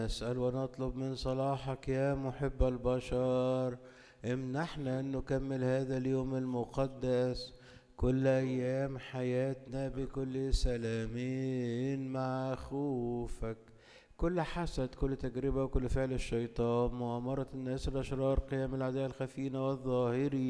نسأل ونطلب من صلاحك يا محب البشر، امنحنا أن نكمل هذا اليوم المقدس كل أيام حياتنا بكل سلام مع خوفك. كل حسد، كل تجربة، وكل فعل الشيطان، مؤامرة الناس الأشرار، قيام الأعداء الخفين والظاهرين،